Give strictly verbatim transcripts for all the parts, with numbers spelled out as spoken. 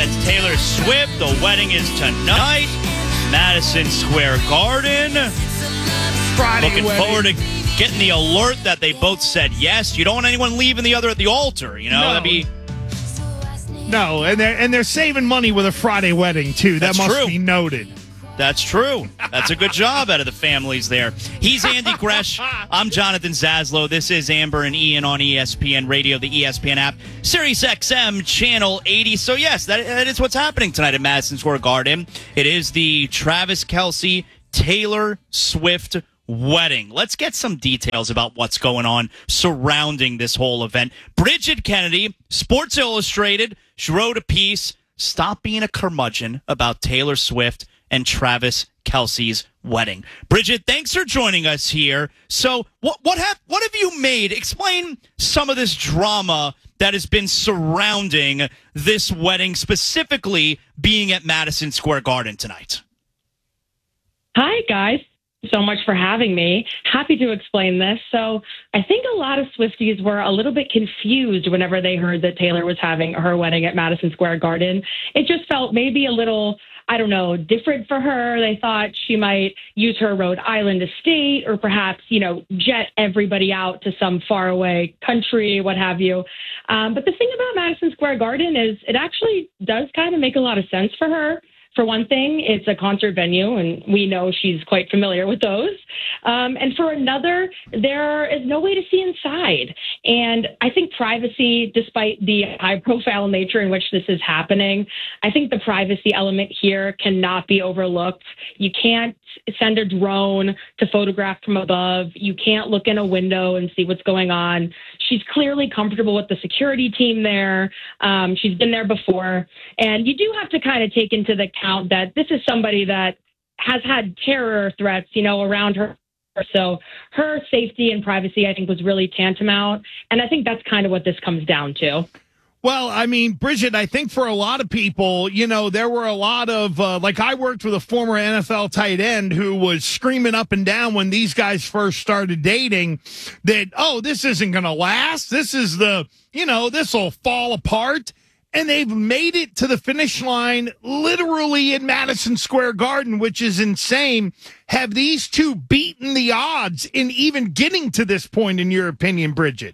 It's Taylor Swift. The wedding is tonight. Madison Square Garden. Friday Looking wedding. forward to getting the alert that they both said yes. You don't want anyone leaving the other at the altar, you know? No. That'd be... No, and they're, and they're saving money with a Friday wedding, too. That That's must true. be noted. That's true. That's a good job out of the families there. He's Andy Gresh. I'm Jonathan Zaslow. This is Amber and Ian on E S P N Radio, the E S P N app, Sirius X M, Channel eighty. So, yes, that, that is what's happening tonight at Madison Square Garden. It is the Travis Kelce, Taylor Swift wedding. Let's get some details about what's going on surrounding this whole event. Bridget Kennedy, Sports Illustrated, she wrote a piece, Stop Being a Curmudgeon, about Taylor Swift and Travis Kelce's wedding. Bridget, thanks for joining us here. So what what have what have you made? Explain some of this drama that has been surrounding this wedding, specifically being at Madison Square Garden tonight. Hi, guys. So much for having me. Happy to explain this. So I think a lot of Swifties were a little bit confused whenever they heard that Taylor was having her wedding at Madison Square Garden. It just felt maybe a little, I don't know, different for her. They thought she might use her Rhode Island estate or perhaps, you know, jet everybody out to some faraway country, what have you. Um, but the thing about Madison Square Garden is it actually does kind of make a lot of sense for her. For one thing, it's a concert venue, and we know she's quite familiar with those. Um, and for another, there is no way to see inside. And I think privacy, despite the high-profile nature in which this is happening, I think the privacy element here cannot be overlooked. You can't send a drone to photograph from above. You can't look in a window and see what's going on. She's clearly comfortable with the security team there. Um, she's been there before. And you do have to kind of take into the account that this is somebody that has had terror threats, you know, around her. So her safety and privacy, I think, was really tantamount. And I think that's kind of what this comes down to. Well, I mean, Bridget, I think for a lot of people, you know, there were a lot of, uh, like I worked with a former N F L tight end who was screaming up and down when these guys first started dating that, oh, this isn't going to last. This is the, you know, this will fall apart. And they've made it to the finish line literally in Madison Square Garden, which is insane. Have these two beaten the odds in even getting to this point, in your opinion, Bridget?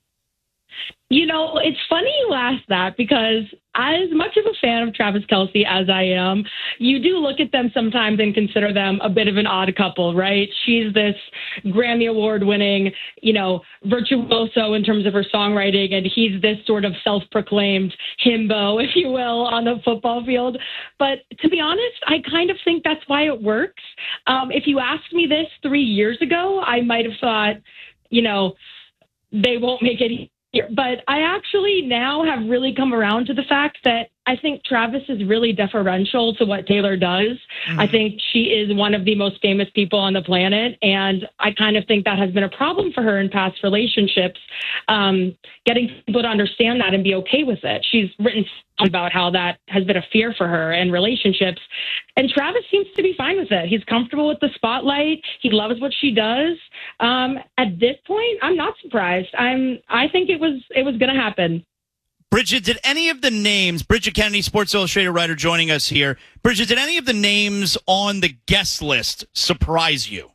You know, it's funny you ask that because as much of a fan of Travis Kelce as I am, you do look at them sometimes and consider them a bit of an odd couple, right? She's this Grammy Award winning, you know, virtuoso in terms of her songwriting, and he's this sort of self-proclaimed himbo, if you will, on the football field. But to be honest, I kind of think that's why it works. Um, if you asked me this three years ago, I might have thought, you know, they won't make it. But I actually now have really come around to the fact that I think Travis is really deferential to what Taylor does. Mm-hmm. I think she is one of the most famous people on the planet, and I kind of think that has been a problem for her in past relationships, um, getting people to understand that and be okay with it. She's written about how that has been a fear for her in relationships, and Travis seems to be fine with it. He's comfortable with the spotlight. He loves what she does. Um, at this point, I'm not surprised. I'm. I think it was it was going to happen. Bridget, did any of the names, Bridget Kennedy, Sports Illustrated writer joining us here, Bridget, did any of the names on the guest list surprise you?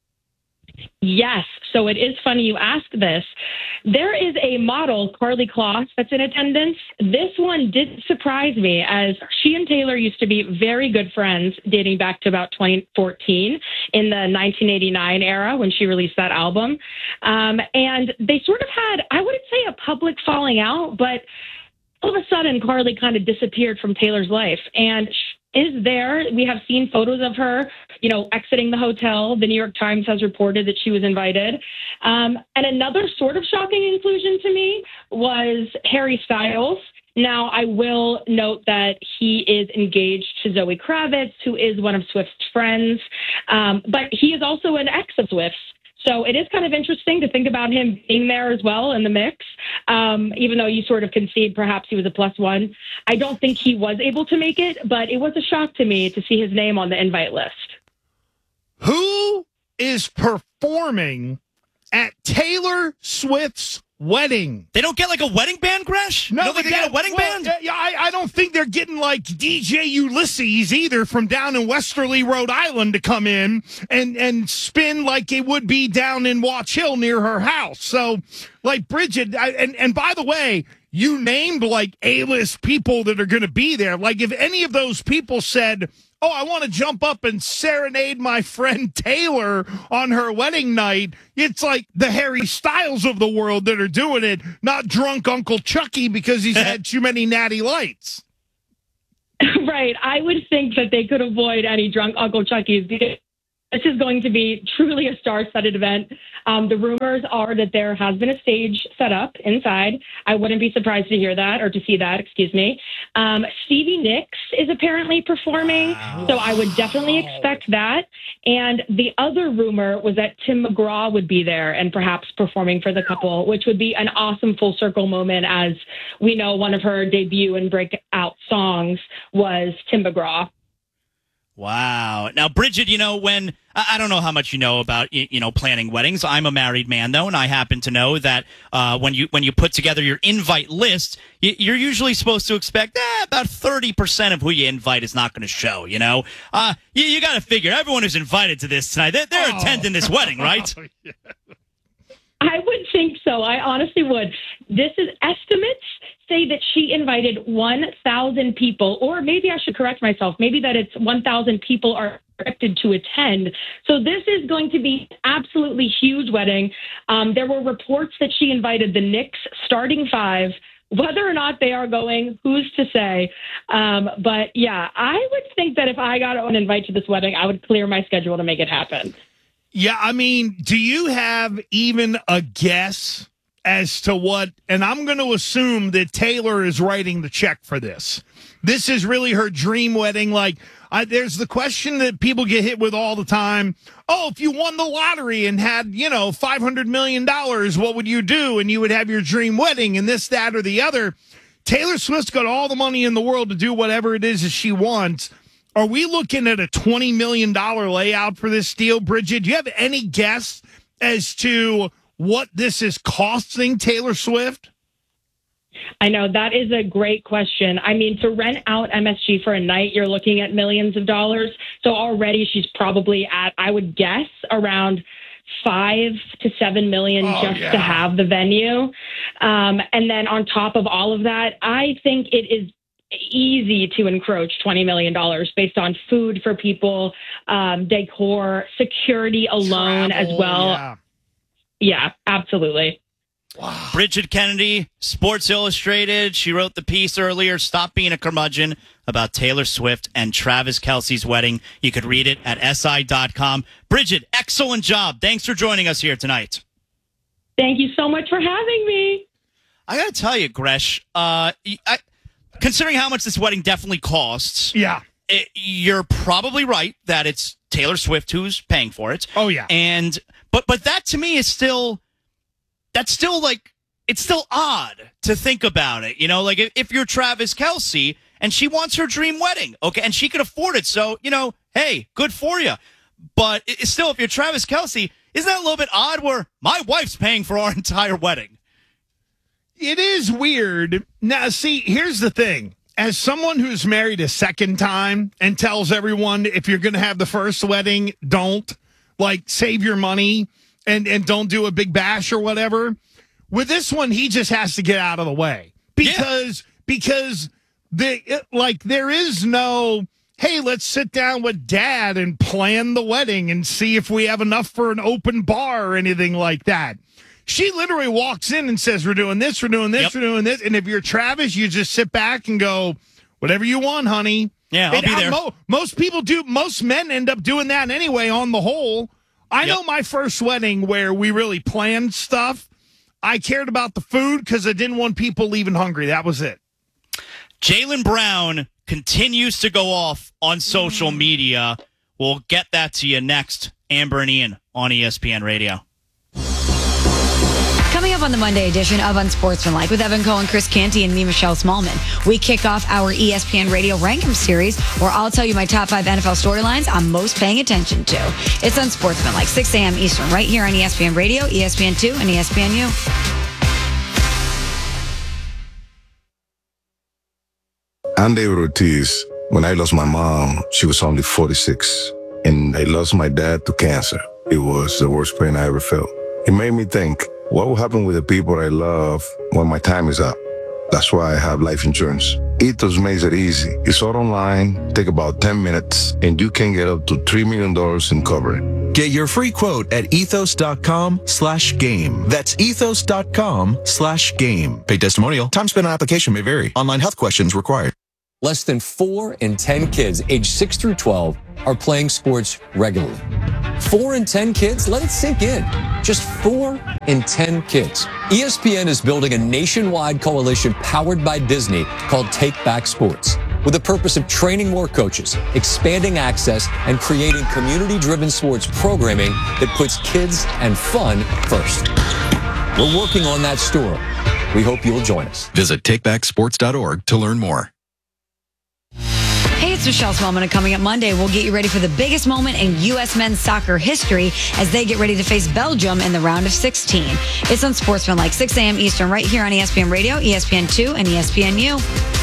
Yes. So it is funny you ask this. There is a model, Karlie Kloss, that's in attendance. This one did surprise me, as she and Taylor used to be very good friends dating back to about twenty fourteen in the nineteen eighty-nine era when she released that album. Um, and they sort of had, I wouldn't say a public falling out, but all of a sudden Karlie kind of disappeared from Taylor's life. And she is there. We have seen photos of her, you know, exiting the hotel. The New York Times has reported that she was invited. Um, and another sort of shocking inclusion to me was Harry Styles. Now, I will note that he is engaged to Zoe Kravitz, who is one of Swift's friends. Um, but he is also an ex of Swift's. So it is kind of interesting to think about him being there as well in the mix, um, even though you sort of concede perhaps he was a plus one. I don't think he was able to make it, but it was a shock to me to see his name on the invite list. Who is performing at Taylor Swift's wedding. They don't get like a wedding band, Gresh? No, you don't think they get a wedding well, band? uh, Yeah, I, I don't think they're getting like D J Ulysses either from down in Westerly, Rhode Island to come in and, and spin like it would be down in Watch Hill near her house. So, like, Bridget, I, and, and by the way, you named like A-list people that are going to be there. Like, if any of those people said, oh, I want to jump up and serenade my friend Taylor on her wedding night, it's like the Harry Styles of the world that are doing it, not drunk Uncle Chucky because he's had too many natty lights. Right. I would think that they could avoid any drunk Uncle Chucky's because this is going to be truly a star-studded event. Um, the rumors are that there has been a stage set up inside. I wouldn't be surprised to hear that or to see that, excuse me. Um, Stevie Nicks is apparently performing, wow. So I would definitely expect that. And the other rumor was that Tim McGraw would be there and perhaps performing for the couple, which would be an awesome full-circle moment, as we know one of her debut and breakout songs was Tim McGraw. Wow. Now, Bridget, you know, when I don't know how much you know about, you know, planning weddings. I'm a married man, though, and I happen to know that uh, when you when you put together your invite list, you're usually supposed to expect eh, about thirty percent of who you invite is not going to show, you know. Uh, you you got to figure everyone who's invited to this tonight, they're, they're oh. attending this wedding, right? Oh, yeah. I would think so. I honestly would. This is estimates say that she invited one thousand people, or maybe I should correct myself, maybe that it's one thousand people are expected to attend. So this is going to be an absolutely huge wedding. Um, there were reports that she invited the Knicks starting five. Whether or not they are going, who's to say? Um, but yeah, I would think that if I got an invite to this wedding, I would clear my schedule to make it happen. Yeah, I mean, do you have even a guess as to what, and I'm going to assume that Taylor is writing the check for this. This is really her dream wedding. Like, I, there's the question that people get hit with all the time. Oh, if you won the lottery and had, you know, five hundred million dollars, what would you do? And you would have your dream wedding and this, that, or the other. Taylor Swift's got all the money in the world to do whatever it is that she wants. Are we looking at a twenty million dollars layout for this deal, Bridget? Do you have any guess as to what this is costing Taylor Swift? I know that is a great question. I mean, to rent out M S G for a night, you're looking at millions of dollars. So already she's probably at, I would guess, around five to seven million oh, just yeah. to have the venue. Um, and then on top of all of that, I think it is easy to encroach twenty million dollars based on food for people, um, decor, security alone Travel, as well. Yeah, yeah absolutely. Wow. Bridget Kennedy, Sports Illustrated. She wrote the piece earlier, Stop Being a Curmudgeon, about Taylor Swift and Travis Kelce's wedding. You could read it at S I dot com. Bridget, excellent job. Thanks for joining us here tonight. Thank you so much for having me. I got to tell you, Gresh, uh, I, considering how much this wedding definitely costs, yeah, it, you're probably right that it's Taylor Swift who's paying for it. Oh, yeah. And but but that to me is still... That's still like, it's still odd to think about it. You know, like if, if you're Travis Kelce and she wants her dream wedding, okay, and she can afford it. So, you know, hey, good for you. But it's still, if you're Travis Kelce, isn't that a little bit odd where my wife's paying for our entire wedding? It is weird. Now, see, here's the thing. As someone who's married a second time and tells everyone if you're going to have the first wedding, don't, like, save your money. And and don't do a big bash or whatever. With this one, he just has to get out of the way because yeah. because the it, like there is no hey, let's sit down with Dad and plan the wedding and see if we have enough for an open bar or anything like that. She literally walks in and says, "We're doing this, we're doing this, yep. we're doing this." And if you're Travis, you just sit back and go, "Whatever you want, honey." Yeah, I'll and be there. Mo- most people do. Most men end up doing that anyway. On the whole. I yep. know my first wedding where we really planned stuff. I cared about the food because I didn't want people leaving hungry. That was it. Jaylen Brown continues to go off on social media. We'll get that to you next. Amber and Ian on E S P N Radio. Coming up on the Monday edition of Unsportsmanlike with Evan Cohen, Chris Canty, and me, Michelle Smallman, we kick off our E S P N Radio Rankum series where I'll tell you my top five N F L storylines I'm most paying attention to. It's Unsportsmanlike, six a.m. Eastern, right here on E S P N Radio, E S P N two, and E S P N U. I'm David Ortiz. When I lost my mom, she was only forty-six. And I lost my dad to cancer. It was the worst pain I ever felt. It made me think, what will happen with the people I love when my time is up? That's why I have life insurance. Ethos makes it easy. It's all online, take about ten minutes, and you can get up to three million dollars in coverage. Get your free quote at ethos.com slash game. That's ethos.com slash game. Paid testimonial. Time spent on application may vary. Online health questions required. Less than four in ten kids aged six through twelve are playing sports regularly. Four in ten kids? Let it sink in. Just four in ten kids. E S P N is building a nationwide coalition powered by Disney called Take Back Sports, with the purpose of training more coaches, expanding access, and creating community-driven sports programming that puts kids and fun first. We're working on that story. We hope you'll join us. Visit take back sports dot org to learn more. Hey, it's Michelle Smallman, and coming up Monday, we'll get you ready for the biggest moment in U S men's soccer history as they get ready to face Belgium in the round of sixteen. It's on Sportsmanlike, six a.m. Eastern, right here on E S P N Radio, E S P N two, and E S P N U.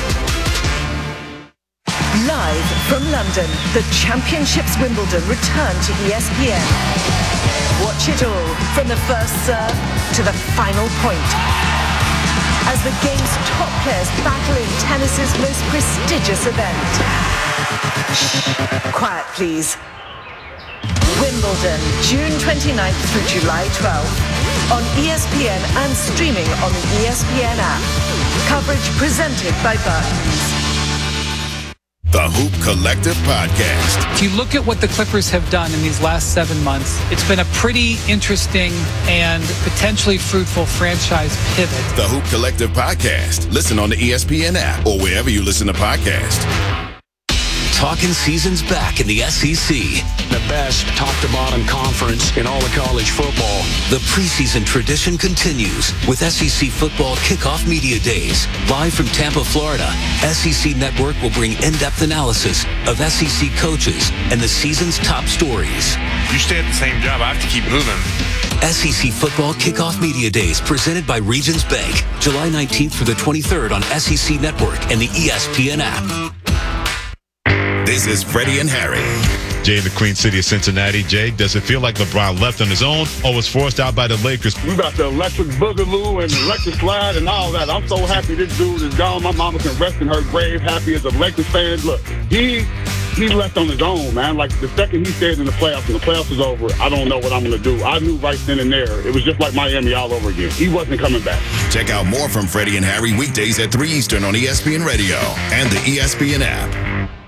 Live from London, the Championships Wimbledon return to E S P N. Watch it all from the first serve to the final point, as the game's top players battle in tennis's most prestigious event. Shh, quiet please. Wimbledon, June twenty-ninth through July twelfth, on E S P N and streaming on the E S P N app. Coverage presented by Barclays. The Hoop Collective Podcast. If you look at what the Clippers have done in these last seven months, it's been a pretty interesting and potentially fruitful franchise pivot. The Hoop Collective Podcast. Listen on the E S P N app or wherever you listen to podcasts. Talking season's back in the S E C. The best top-to-bottom conference in all of college football. The preseason tradition continues with S E C Football Kickoff Media Days. Live from Tampa, Florida, S E C Network will bring in-depth analysis of S E C coaches and the season's top stories. You stay at the same job, I have to keep moving. S E C Football Kickoff Media Days presented by Regions Bank. July nineteenth through the twenty-third on S E C Network and the E S P N app. This is Freddie and Harry. Jay in the Queen City of Cincinnati. Jay, does it feel like LeBron left on his own or was forced out by the Lakers? We got the electric boogaloo and electric slide and all that. I'm so happy this dude is gone. My mama can rest in her grave, happy as a Lakers fan. Look, he he left on his own, man. Like, the second he stayed in the playoffs and the playoffs was over, I don't know what I'm going to do. I knew right then and there. It was just like Miami all over again. He wasn't coming back. Check out more from Freddie and Harry weekdays at three Eastern on E S P N Radio and the E S P N app.